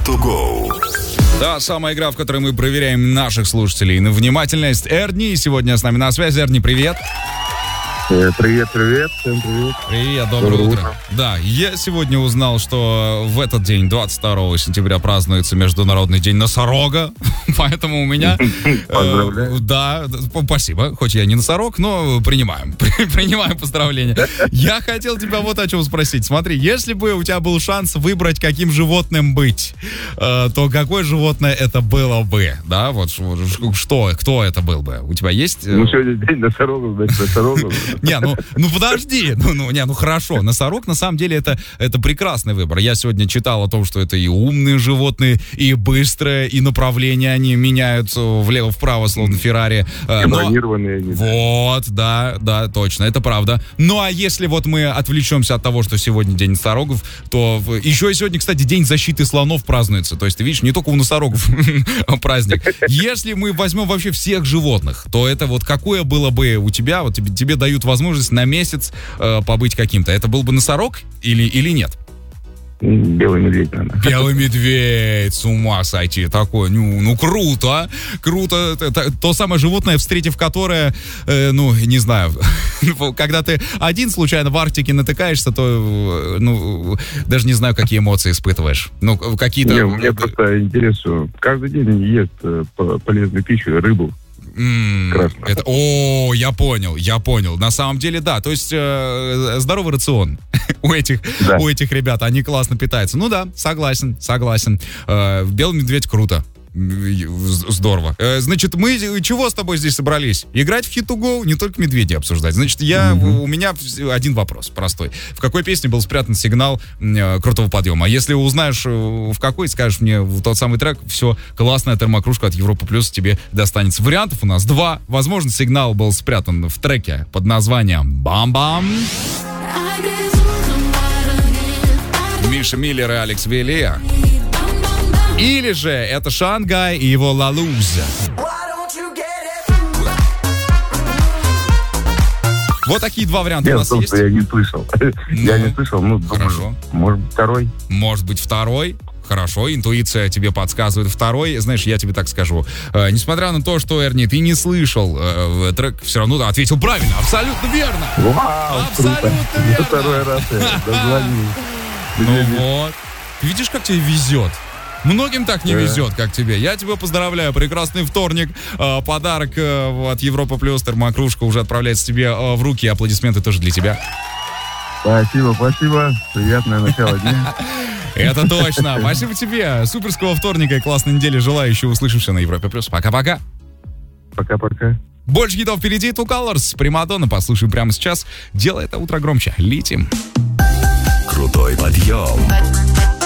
To go. Та самая игра, в которой мы проверяем наших слушателей на внимательность. Эрни сегодня с нами на связи. Эрни, привет. Привет, всем привет. Привет, доброе утро. Да, я сегодня узнал, что в этот день, 22 сентября, празднуется Международный день носорога, поэтому у меня... Поздравляю. Да, спасибо, хоть я не носорог, но принимаем поздравления. Я хотел тебя вот о чем спросить. Смотри, если бы у тебя был шанс выбрать, каким животным быть, то какое животное это было бы? Да, вот что, кто это был бы? У тебя есть... Ну, сегодня день носорогов, значит, носорогов. Не, ну подожди, ну хорошо, носорог на самом деле это прекрасный выбор. Я сегодня читал о том, что это и умные животные, и быстрые, и направления они меняют влево-вправо, словно Феррари. Бронированные они. Вот, да, точно, это правда. Ну а если вот мы отвлечемся от того, что сегодня день носорогов, то еще и сегодня, кстати, день защиты слонов празднуется. То есть ты видишь, не только у носорогов праздник. Если мы возьмем вообще всех животных, то это вот какое было бы у тебя, вот тебе дают возможность на месяц побыть каким-то. Это был бы носорог или нет? Белый медведь, наверное. Белый медведь, с ума сойти, такое, ну круто, круто, это то самое животное, встретив которое, не знаю, когда ты один случайно в Арктике натыкаешься, то, даже не знаю, какие эмоции испытываешь, какие-то... Не, у меня просто интерес, что каждый день ест полезную пищу, рыбу. Я понял. На самом деле, да. То есть здоровый рацион у этих ребят, они классно питаются. Ну да, согласен. Белый медведь круто. Здорово. Значит, мы чего с тобой здесь собрались? Играть в Hit to Go, не только медведей обсуждать. Значит, у меня один вопрос простой. В какой песне был спрятан сигнал крутого подъема? А если узнаешь, в какой, скажешь мне тот самый трек, все, классная термокружка от Европа Плюс тебе достанется. Вариантов у нас два. Возможно, сигнал был спрятан в треке под названием «Бам-бам». Миша Миллер и Алекс Велия. Или же это Шангай и его «La Luz». Вот такие два варианта у нас есть. Я не слышал. Хорошо. Может быть, второй. Хорошо, интуиция тебе подсказывает второй. Знаешь, я тебе так скажу. Несмотря на то, что, Эрни, ты не слышал трек, все равно ответил правильно. Абсолютно верно. Вау, абсолютно верно. Второй раз дозвонил. Ну вот. Видишь, как тебе везет? Многим так не везет, как тебе. Я тебя поздравляю. Прекрасный вторник. Подарок от Европа Плюс. Термокружка уже отправляется тебе в руки. Аплодисменты тоже для тебя. Спасибо. Приятное начало дня. Это точно. Спасибо тебе. Суперского вторника и классной недели. Желаю, еще услышимся на Европе Плюс. Пока-пока. Пока-пока. Больше хитов впереди. Two Colors. Примадонна. Послушаем прямо сейчас. Делай это утро громче. Летим. Крутой подъем.